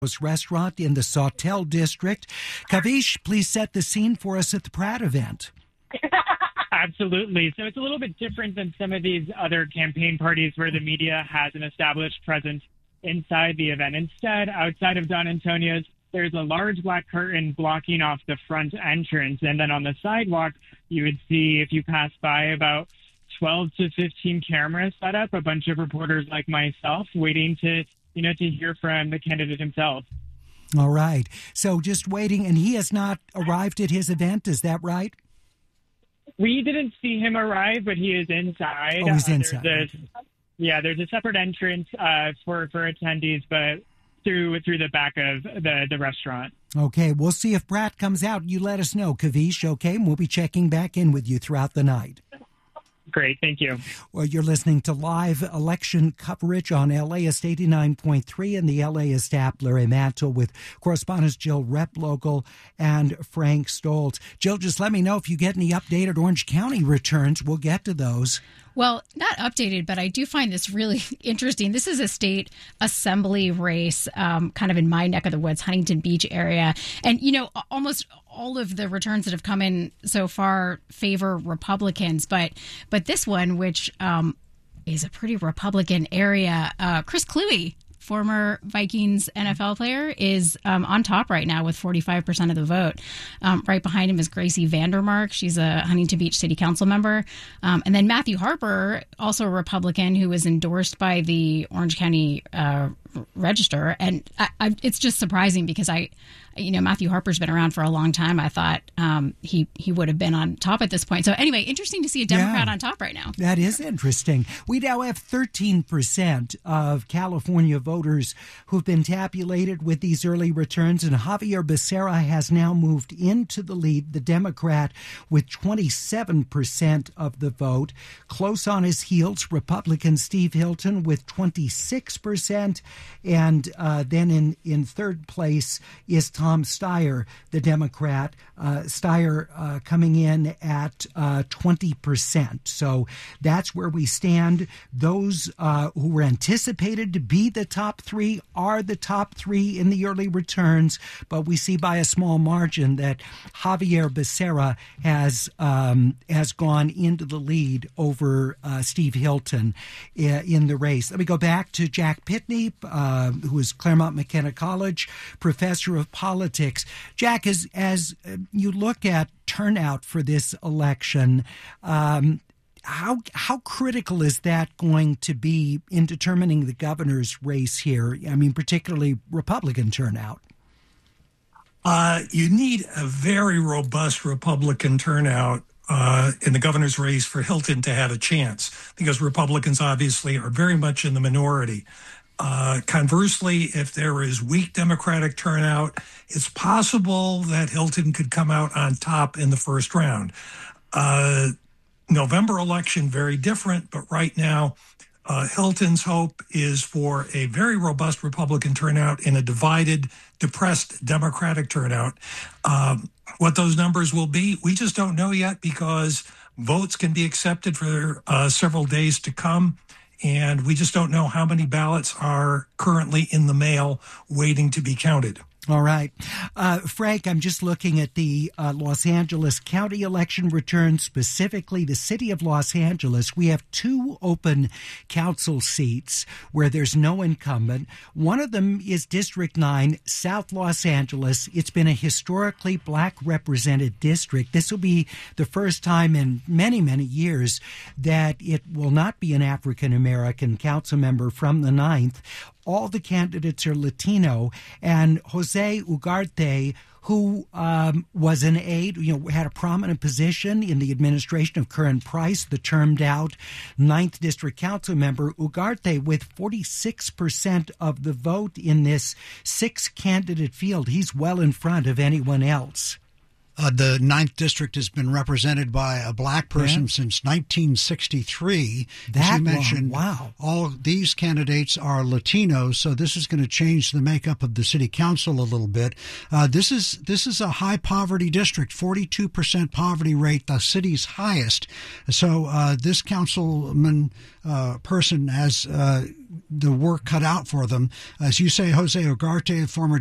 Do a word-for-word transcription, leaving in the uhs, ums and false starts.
Restaurant in the Sawtell District. Kavish, please set the scene for us at the Pratt event. Absolutely. So it's a little bit different than some of these other campaign parties where the media has an established presence inside the event. Instead, outside of Don Antonio's, there's a large black curtain blocking off the front entrance. And then on the sidewalk, you would see, if you pass by, about twelve to fifteen cameras set up, a bunch of reporters like myself waiting to you know, to hear from the candidate himself. All right. So just waiting, and he has not arrived at his event, is that right? We didn't see him arrive, but he is inside. Oh, he's uh, inside. There's a, yeah, there's a separate entrance uh, for, for attendees, but through through the back of the, the restaurant. Okay, we'll see if Pratt comes out. You let us know, Kavish, okay? And we'll be checking back in with you throughout the night. Great, thank you. Well, you're listening to live election coverage on L A S eighty-nine point three and the LAist app. Larry Mantle with correspondents Jill Replogle and Frank Stoltz. Jill, just let me know if you get any updated Orange County returns. We'll get to those. Well, not updated, but I do find this really interesting. This is a state assembly race, um, kind of in my neck of the woods, Huntington Beach area. And, you know, almost all of the returns that have come in so far favor Republicans. But but this one, which um, is a pretty Republican area, uh, Chris Kluwe, former Vikings N F L player, is um, on top right now with forty-five percent of the vote. Um, right behind him is Gracie Vandermark. She's a Huntington Beach City Council member. Um, and then Matthew Harper, also a Republican who was endorsed by the Orange County uh, Register. And I, I, it's just surprising because I, you know, Matthew Harper's been around for a long time. I thought um, he, he would have been on top at this point. So anyway, interesting to see a Democrat yeah, on top right now. That is interesting. We now have thirteen percent of California voters who've been tabulated with these early returns, and Javier Becerra has now moved into the lead, the Democrat, with twenty-seven percent of the vote. Close on his heels, Republican Steve Hilton with twenty-six percent, and uh, then in, in third place is Tom Steyer, the Democrat. Uh, Steyer uh, coming in at uh, twenty percent. So that's where we stand. Those uh, who were anticipated to be the top three are the top three in the early returns, but we see by a small margin that Javier Becerra has um, has gone into the lead over uh, Steve Hilton in the race. Let me go back to Jack Pitney, uh, who is Claremont McKenna College professor of politics. Jack, as, as you look at turnout for this election, um, How how critical is that going to be in determining the governor's race here? I mean, particularly Republican turnout. Uh, you need a very robust Republican turnout uh, in the governor's race for Hilton to have a chance, because Republicans obviously are very much in the minority. Uh, conversely, if there is weak Democratic turnout, it's possible that Hilton could come out on top in the first round. Uh, November election, very different, but right now, uh, Hilton's hope is for a very robust Republican turnout in a divided, depressed Democratic turnout. Um, what those numbers will be, we just don't know yet, because votes can be accepted for uh, several days to come, and we just don't know how many ballots are currently in the mail waiting to be counted. All right. Uh, Frank, I'm just looking at the uh, Los Angeles County election returns, specifically the city of Los Angeles. We have two open council seats where there's no incumbent. One of them is District nine, South Los Angeles. It's been a historically black represented district. This will be the first time in many, many years that it will not be an African-American council member from the ninth. All the candidates are Latino, and Jose Ugarte, who um, was an aide, you know, had a prominent position in the administration of Curran Price, the termed out ninth District Council member. Ugarte, with forty-six percent of the vote in this six-candidate field, he's well in front of anyone else. Uh, the ninth District has been represented by a black person yeah. since nineteen sixty-three. That As you mentioned, long. Wow. all these candidates are Latinos, so this is going to change the makeup of the city council a little bit. Uh, this is this is a high poverty district, forty-two percent poverty rate, the city's highest. So uh, this councilman uh, person has uh, the work cut out for them. As you say, Jose Ugarte, former